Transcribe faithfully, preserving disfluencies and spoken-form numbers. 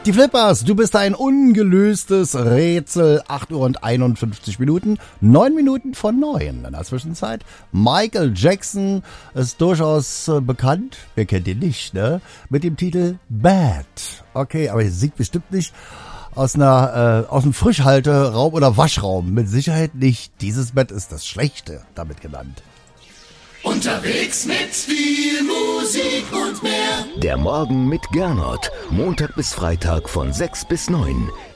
Die Flippers, du bist ein ungelöstes Rätsel. acht Uhr und einundfünfzig Minuten, neun Minuten von neun. In der Zwischenzeit, Michael Jackson ist durchaus äh, bekannt, wer kennt ihn nicht, ne? Mit dem Titel Bad. Okay, aber er singt bestimmt nicht aus einer äh, aus einem Frischhalteraum oder Waschraum. Mit Sicherheit nicht. Dieses Bett ist das Schlechte damit genannt. Unterwegs mit viel Musik und mehr. Der Morgen mit Gernot. Montag bis Freitag von sechs bis neun.